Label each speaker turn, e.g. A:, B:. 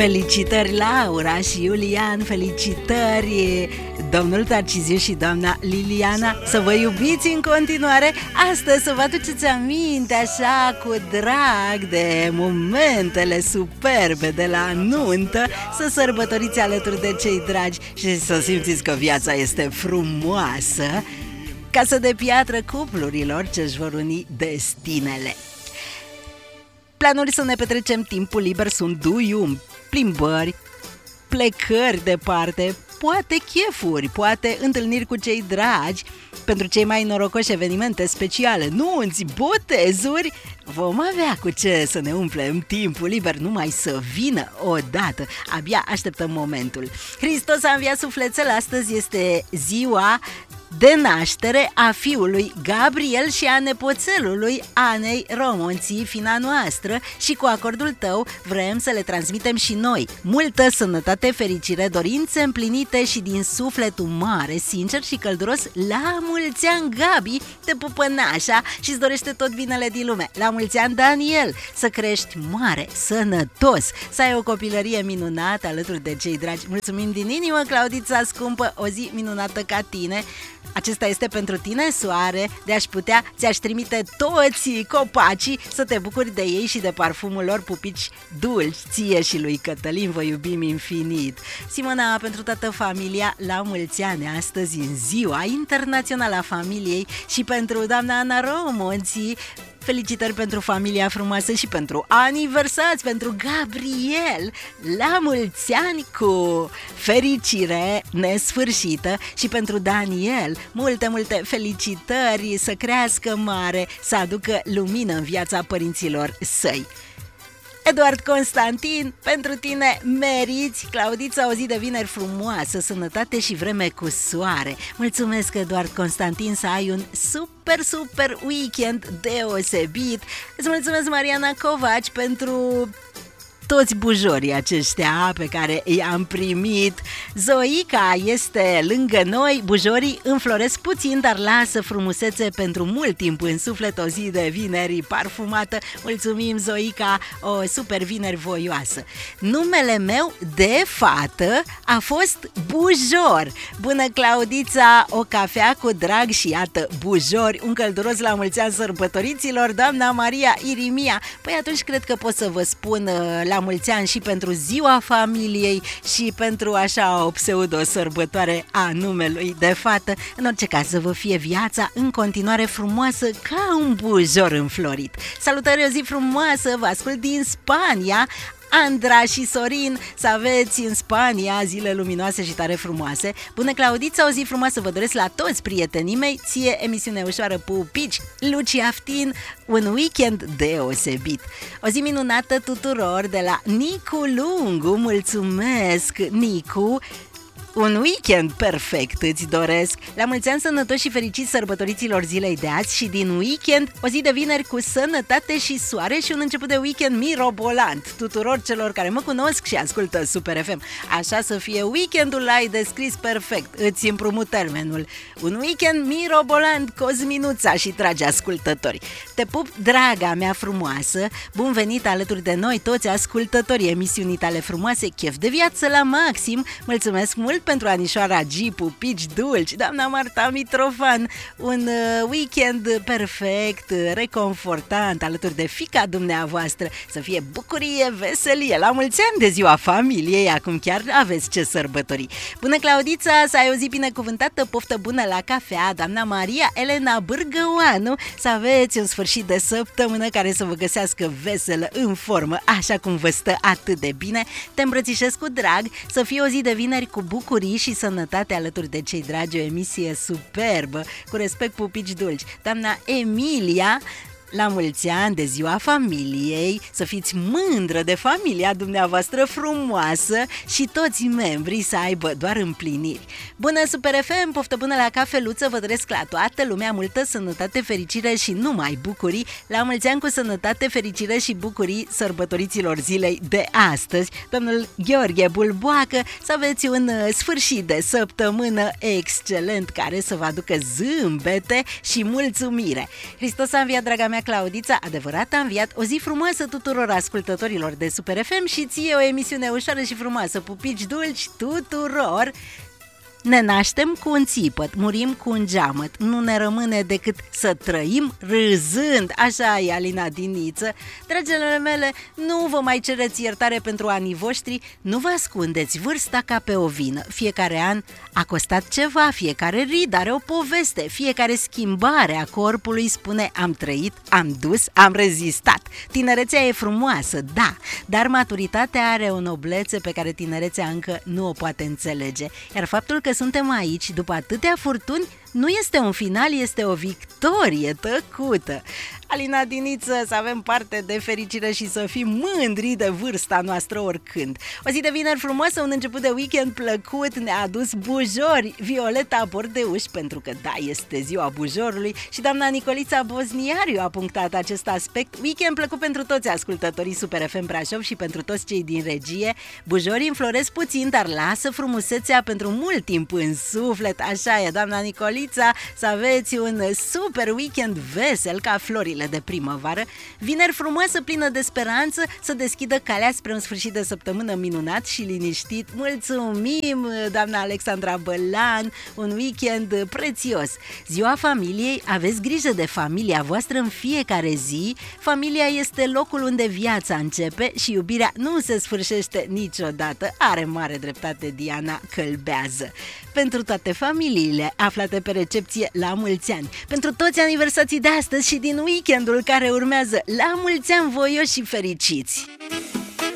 A: Felicitări Laura și Iulian, felicitări domnul Tarciziu și doamna Liliana. Să vă iubiți în continuare. Astăzi să vă aduceți aminte așa cu drag de momentele superbe de la nuntă, să sărbătoriți alături de cei dragi și să simțiți că viața este frumoasă. Casă de piatră cuplurilor ce-și vor uni destinele. Planuri să ne petrecem timpul liber sunt duiumi, plimbări, plecări departe, poate chefuri, poate întâlniri cu cei dragi, pentru cei mai norocoși evenimente speciale, nunți, botezuri. Vom avea cu ce să ne umplem timpul liber, numai să vină odată. Abia așteptăm momentul. Hristos a înviat sufletel, astăzi este ziua de naștere a fiului Gabriel și a nepoțelului Anei Romonții, fina noastră, și cu acordul tău vrem să le transmitem și noi multă sănătate, fericire, dorințe împlinite și din sufletul mare, sincer și călduros. La mulți ani, Gabi, te pupă nașa și îți dorește tot binele din lume. La mulți ani, Daniel, să crești mare, sănătos, să ai o copilărie minunată alături de cei dragi. Mulțumim din inimă, Claudița scumpă, o zi minunată ca tine. Acesta este pentru tine, soare, de-aș putea, ți-aș trimite toți copacii să te bucuri de ei și de parfumul lor, pupici dulci, ție și lui Cătălin, vă iubim infinit. Simona, pentru toată familia, la mulți ani astăzi, în ziua internațională a familiei, și pentru doamna Ana Romonții, felicitări pentru familia frumoasă și pentru aniversați, pentru Gabriel, la mulți ani cu fericire nesfârșită, și pentru Daniel, multe, multe felicitări, să crească mare, să aducă lumină în viața părinților săi. Eduard Constantin, pentru tine meriți, Claudița, o zi de vineri frumoasă, sănătate și vreme cu soare. Mulțumesc, Eduard Constantin, să ai un super weekend deosebit. Îți mulțumesc, Mariana Covaci, pentru toți bujorii aceștia pe care i-am primit. Zoica este lângă noi, bujorii înfloresc puțin, dar lasă frumusețe pentru mult timp în suflet, o zi de vineri parfumată. Mulțumim, Zoica, o super vineri voioasă. Numele meu de fată a fost Bujor. Bună, Claudița, o cafea cu drag și iată bujori. Un călduros la mulți ani sărbătoriților, doamna Maria Irimia. Păi atunci cred că pot să vă spun la mulți ani și pentru ziua familiei și pentru așa o pseudo-sărbătoare a numelui de fată. În orice caz, să vă fie viața în continuare frumoasă ca un bujor înflorit. Salutări, o zi frumoasă, vă ascult din Spania. Andra și Sorin, să aveți în Spania zile luminoase și tare frumoase. Bună, Claudița, o zi frumoasă vă doresc la toți prietenii mei, ție emisiune ușoară, pupici, Luci Aftin, un weekend deosebit. O zi minunată tuturor de la Nicu Lungu, mulțumesc, Nicu. Un weekend perfect îți doresc. La mulți ani sănătoși și fericiți sărbătoriților zilei de azi și din weekend o zi de vineri cu sănătate și soare și un început de weekend mirobolant tuturor celor care mă cunosc și ascultă Super FM. Așa să fie weekendul, l-ai descris perfect, îți împrumut termenul. Un weekend mirobolant, Cosminuța și dragi ascultători. Te pup, draga mea frumoasă, bun venit alături de noi toți ascultătorii emisiunii tale frumoase, chef de viață la maxim. Mulțumesc mult pentru Anișoara G, pupici dulci, doamna Marta Mitrofan, un weekend perfect, reconfortant alături de fiica dumneavoastră, să fie bucurie, veselie, la mulți ani de ziua familiei, acum chiar aveți ce sărbători. Bună, Claudița, să ai o zi binecuvântată, poftă bună la cafea, doamna Maria Elena Bârgăoanu, să aveți un sfârșit de săptămână care să vă găsească veselă, în formă, așa cum vă stă atât de bine. Te îmbrățișez cu drag, să fie o zi de vineri cu bucurie și sănătate alături de cei dragi, o emisie superbă, cu respect, pupici dulci. Doamna Emilia, la mulți ani de ziua familiei, să fiți mândră de familia dumneavoastră frumoasă și toți membrii să aibă doar împliniri. Bună, Super FM, poftă bună la cafeluță, vă doresc la toată lumea multă sănătate, fericire și numai bucurii. La mulți ani cu sănătate, fericire și bucurii sărbătoriților zilei de astăzi. Domnul Gheorghe Bulboacă, să aveți un sfârșit de săptămână excelent care să vă aducă zâmbete și mulțumire. Hristos a înviat, draga mea Claudița, adevărat a înviat. O zi frumoasă tuturor ascultătorilor de Super FM și ție o emisiune ușoară și frumoasă. Pupici dulci tuturor! Ne naștem cu un țipăt, murim cu un geamăt, nu ne rămâne decât să trăim râzând. Așa e, Alina Diniță. Dragile mele, nu vă mai cereți iertare pentru anii voștri, nu vă ascundeți vârsta ca pe o vină. Fiecare an a costat ceva, fiecare rid are o poveste, fiecare schimbare a corpului spune am trăit, am dus, am rezistat. Tinerețea e frumoasă, da, dar maturitatea are o noblețe pe care tinerețea încă nu o poate înțelege. Iar faptul că suntem aici după atâtea furtuni nu este un final, este o victorie tăcută. Alina Diniță, să avem parte de fericire și să fim mândri de vârsta noastră oricând. O zi de vineri frumoasă, un început de weekend plăcut ne-a adus bujori. Violeta Bordeuș, pentru că da, este ziua bujorului, și doamna Nicolița Bosniariu a punctat acest aspect. Weekend plăcut pentru toți ascultătorii Super FM Brașov și pentru toți cei din regie. Bujorii înfloresc puțin, dar lasă frumusețea pentru mult timp în suflet. Așa e, doamna Nicolița, să aveți un super weekend vesel ca florile de primăvară. Vineri frumoasă, plină de speranță, să deschidă calea spre un sfârșit de săptămână minunat și liniștit. Mulțumim, doamna Alexandra Bălan, un weekend prețios. Ziua familiei, aveți grijă de familia voastră în fiecare zi. Familia este locul unde viața începe și iubirea nu se sfârșește niciodată. Are mare dreptate Diana Călbează. Pentru toate familiile aflate pe recepție, la mulți ani. Pentru toți aniversații de astăzi și din weekendul care urmează, la mulți ani voioși și fericiți!